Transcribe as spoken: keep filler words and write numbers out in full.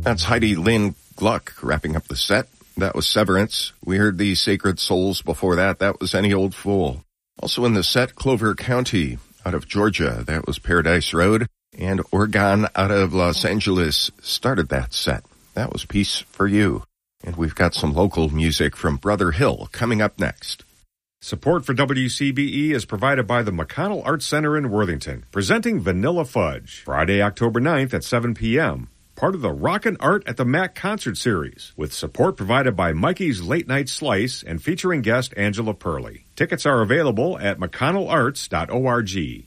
That's Heidi Lynn Gluck wrapping up the set. That was Severance. We heard the Sacred Souls before that. That was Any Old Fool. Also in the set, Clover County out of Georgia. That was Paradise Road. And Oregon out of Los Angeles started that set. That was Peace for You. And we've got some local music from Brother Hill coming up next. Support for W C B E is provided by the McConnell Arts Center in Worthington, presenting Vanilla Fudge, Friday, October ninth at seven p.m., part of the Rockin' Art at the Mac concert series, with support provided by Mikey's Late Night Slice and featuring guest Angela Purley. Tickets are available at mcconnell arts dot org.